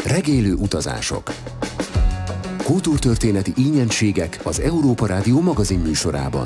Regélő utazások. Kultúrtörténeti ínyentségek az Európa Rádió magazin műsorában.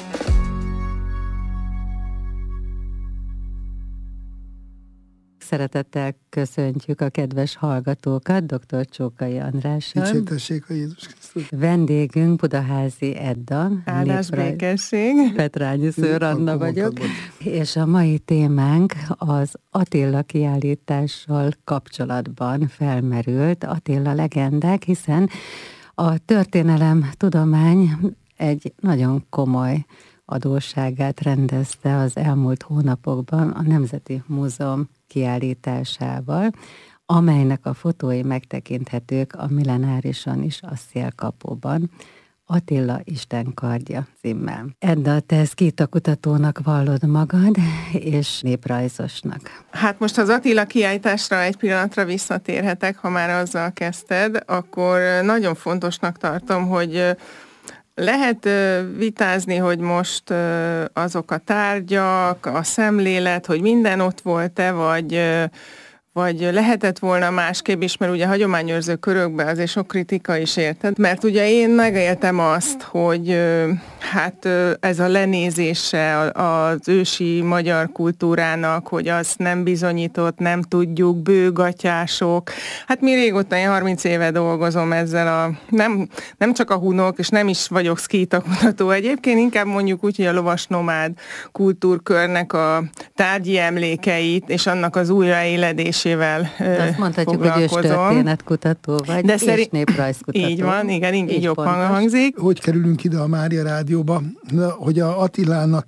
Szeretettel köszöntjük a kedves hallgatókat, dr. Csókai Andrással. Dicsértessék a Jézus Krisztus. Vendégünk Budaházy Edda. Áldás békesség. Petrányi Szőr Anna vagyok. És a mai témánk az Attila kiállítással kapcsolatban felmerült, Attila legendák, hiszen a történelemtudomány egy nagyon komoly adósságát rendezte az elmúlt hónapokban a Nemzeti Múzeum kiállításával, amelynek a fotói megtekinthetők a Millenárison is a Szélkapóban, Attila Isten kardja címmel. Edda, te szkítakutatónak vallod magad, és néprajzosnak. Hát most az Attila kiállításra egy pillanatra visszatérhetek, ha már azzal kezdted, akkor nagyon fontosnak tartom, hogy lehet vitázni, hogy most azok a tárgyak, a szemlélet, hogy minden ott volt-e, vagy lehetett volna másképp is, mert ugye hagyományőrző körökben azért sok kritika is érted, mert ugye én megéltem azt, hogy hát ez a lenézése az ősi magyar kultúrának, hogy azt nem bizonyított, nem tudjuk, bőgatyások. Hát mi régóta, én 30 éve dolgozom ezzel nem csak a hunok, és nem is vagyok szkítakutató egyébként, inkább mondjuk úgy, hogy a lovas nomád kultúrkörnek a tárgyi emlékeit, és annak az újraéledését azt mondhatjuk, hogy őstörténetkutató vagy, és néprajzkutató. Így van, igen, így jobb hangzik. Hogy kerülünk ide a Mária Rádióba, hogy a Attilának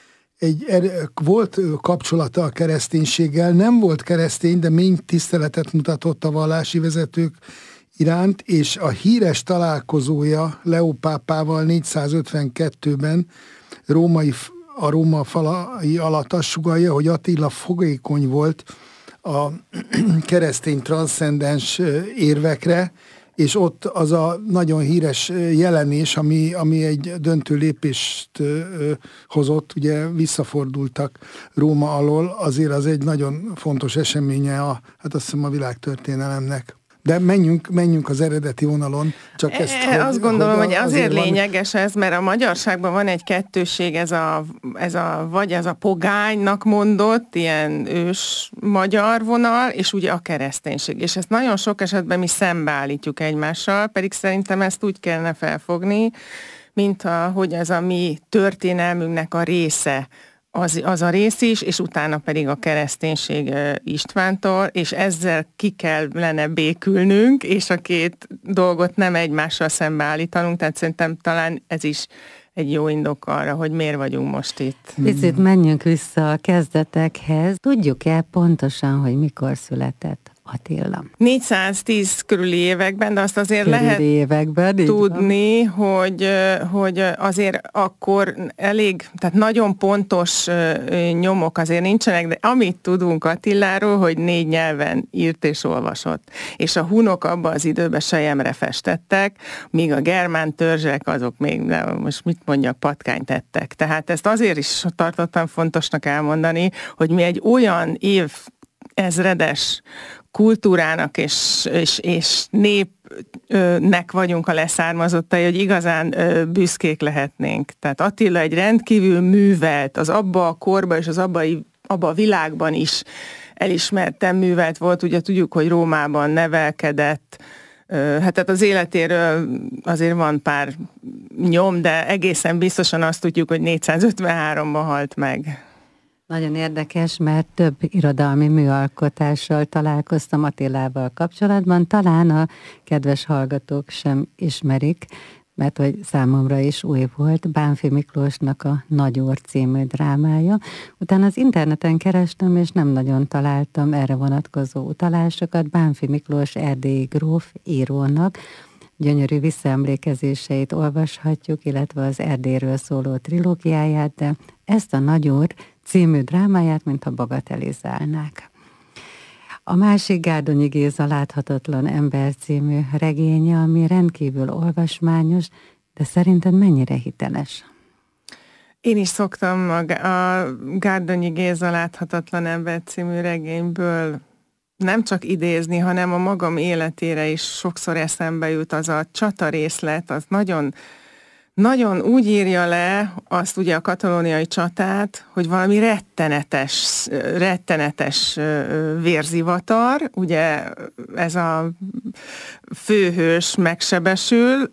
volt kapcsolata a kereszténységgel, nem volt keresztény, de mély tiszteletet mutatott a vallási vezetők iránt, és a híres találkozója Leó pápával 452-ben a Róma falai alatt azt sugallja, hogy Attila fogékony volt a keresztény transzcendens érvekre, és ott az a nagyon híres jelenés, ami egy döntő lépést hozott, ugye visszafordultak Róma alól, azért az egy nagyon fontos eseménye hát azt hiszem a világtörténelemnek. De menjünk az eredeti vonalon. Csak ezt, azt gondolom, hogy azért lényeges ez, mert a magyarságban van egy kettősség, ez a pogánynak mondott, ilyen ős magyar vonal, és ugye a kereszténység. És ezt nagyon sok esetben mi szembeállítjuk egymással, pedig szerintem ezt úgy kellene felfogni, mint hogy ez a mi történelmünknek a része. Az a rész is, és utána pedig a kereszténység Istvántól, és ezzel ki kellene békülnünk, és a két dolgot nem egymással szembeállítanunk, tehát szerintem talán ez is egy jó indok arra, hogy miért vagyunk most itt. Picit menjünk vissza a kezdetekhez. Tudjuk-e pontosan, hogy mikor született Attila? 410 körüli években, de azt azért lehet tudni, hogy azért akkor tehát nagyon pontos nyomok azért nincsenek, de amit tudunk Attiláról, hogy 4 nyelven írt és olvasott. És a hunok abban az időben selyemre festettek, míg a germán törzsek azok még, most mit mondjak, patkányt ettek. Tehát ezt azért is tartottam fontosnak elmondani, hogy mi egy olyan ezredes kultúrának és népnek vagyunk a leszármazottai, hogy igazán büszkék lehetnénk. Tehát Attila egy rendkívül művelt, az abba a korban és az abba a világban is elismerten művelt volt. Ugye tudjuk, hogy Rómában nevelkedett, hát tehát az életéről azért van pár nyom, de egészen biztosan azt tudjuk, hogy 453-ban halt meg. Nagyon érdekes, mert több irodalmi műalkotással találkoztam Attilával kapcsolatban. Talán a kedves hallgatók sem ismerik, mert hogy számomra is új volt, Bánffy Miklósnak a Nagy Úr című drámája. Utána az interneten kerestem, és nem nagyon találtam erre vonatkozó utalásokat. Bánffy Miklós erdélyi gróf írónak gyönyörű visszaemlékezéseit olvashatjuk, illetve az Erdélyről szóló trilógiáját, de ezt a Nagy Úr című drámáját, mintha bagatelizálnák. A másik Gárdonyi Géza Láthatatlan ember című regénye, ami rendkívül olvasmányos, de szerinted mennyire hiteles? Én is szoktam a Gárdonyi Géza Láthatatlan ember című regényből nem csak idézni, hanem a magam életére is sokszor eszembe jut az a csata részlet, az nagyon, nagyon úgy írja le azt ugye a katalóniai csatát, hogy valami rettenetes vérzivatar, ugye ez a főhős megsebesül,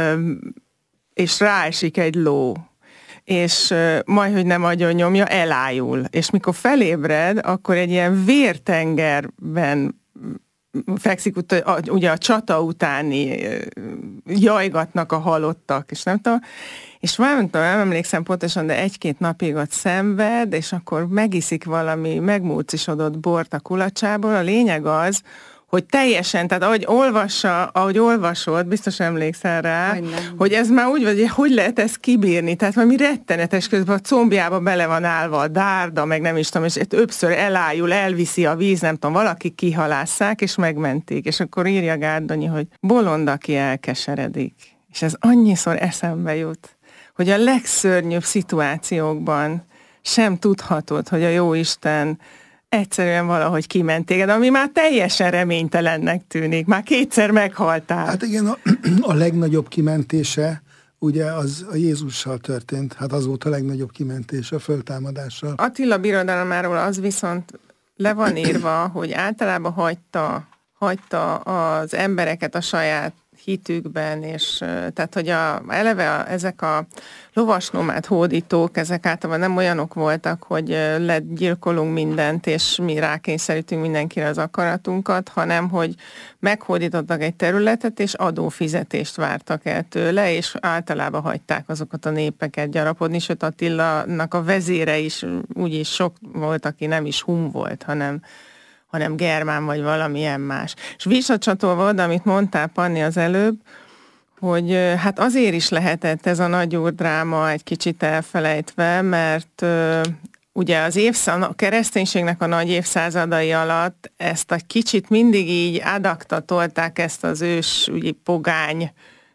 és ráesik egy ló, és majdhogy nem agyon nyomja, elájul. És mikor felébred, akkor egy ilyen vértengerben fekszik, ugye a csata utáni jajgatnak a halottak, és nem tudom, és nem emlékszem pontosan, de 1-2 napig ott szenved, és akkor megiszik valami megmúcisodott bort a kulacsából. A lényeg az, hogy teljesen, tehát ahogy olvasod, biztos emlékszel rá, hogy ez már úgy vagy, hogy lehet ezt kibírni, tehát valami rettenetes, közben a combjába bele van állva a dárda, meg nem is tudom, és többször elájul, elviszi a víz, nem tudom, valaki kihalásszák, és megmentik, és akkor írja Gárdonyi, hogy bolond, aki elkeseredik. És ez annyiszor eszembe jut, hogy a legszörnyűbb szituációkban sem tudhatod, hogy a Jóisten egyszerűen valahogy kiment téged, ami már teljesen reménytelennek tűnik. Már 2-szer meghaltál. Hát igen, a legnagyobb kimentése ugye az a Jézussal történt. Hát az volt a legnagyobb kimentése a föltámadással. Attila birodalmáról az viszont le van írva, hogy általában hagyta az embereket a saját hitükben, és tehát, hogy eleve ezek a lovasnomád hódítók, ezek általában nem olyanok voltak, hogy legyilkolunk mindent, és mi rákényszerítünk mindenkire az akaratunkat, hanem, hogy meghódítottak egy területet, és adófizetést vártak el tőle, és általában hagyták azokat a népeket gyarapodni, sőt Attilának a vezére is úgyis sok volt, aki nem is hun volt, hanem germán vagy valamilyen más. És visszacsatolva oda, amit mondtál, Panni, az előbb, hogy hát azért is lehetett ez a nagyúr dráma egy kicsit elfelejtve, mert ugye a kereszténységnek a nagy évszázadai alatt ezt a kicsit mindig így adaktatolták, ezt az ugye, pogány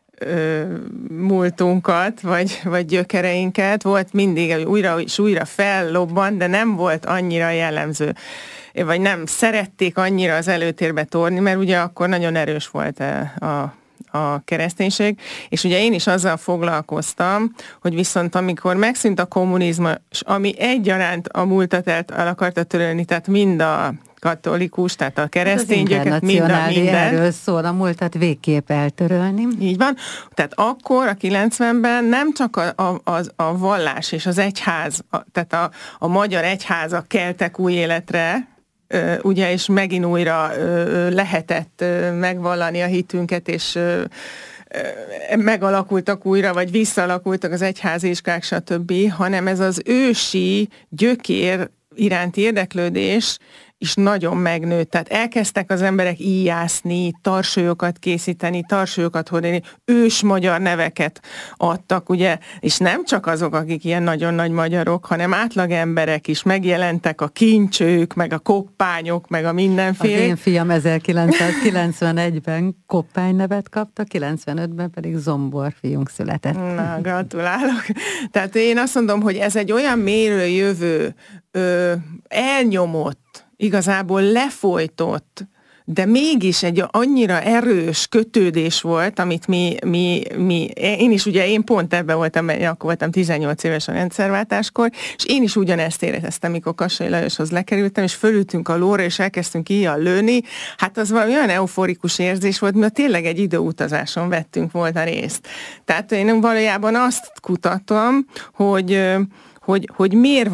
múltunkat, vagy gyökereinket, volt mindig újra és újra fellobban, de nem volt annyira jellemző, vagy nem szerették annyira az előtérbe torni, mert ugye akkor nagyon erős volt a kereszténység, és ugye én is azzal foglalkoztam, hogy viszont amikor megszűnt a kommunizmus, ami egyaránt a múltat el akarta törölni, tehát mind a katolikus, tehát a keresztény gyökeret, minden. Erről szól, a múltat végképp eltörölni. Így van. Tehát akkor, a 90-ben nem csak a vallás és az egyház, tehát a magyar egyháza keltek új életre, ugye, és megint újra lehetett megvallani a hitünket, és megalakultak újra, vagy visszaalakultak az egyháziskák, stb., hanem ez az ősi gyökér iránti érdeklődés is nagyon megnőtt. Tehát elkezdtek az emberek íjászni, tarsólyokat készíteni, tarsólyokat hordani, ős magyar neveket adtak, ugye, és nem csak azok, akik ilyen nagyon nagy magyarok, hanem átlag emberek is megjelentek, a kincsők, meg a koppányok, meg a mindenféle. Az én fiam 1991-ben koppány nevet kapta, 95-ben pedig Zombor fiunk született. Na, gratulálok. Tehát én azt mondom, hogy ez egy olyan mérőjövő, elnyomott, igazából lefolytott, de mégis egy annyira erős kötődés volt, amit én pont ebben voltam, akkor voltam 18 éves a rendszerváltáskor, és én is ugyanezt éreztem, amikor Kassai Lajoshoz lekerültem, és fölültünk a lóra, és elkezdtünk íjjal lőni. Hát az valami olyan euforikus érzés volt, mert tényleg egy időutazáson vettünk volna részt. Tehát én valójában azt kutattam, hogy miért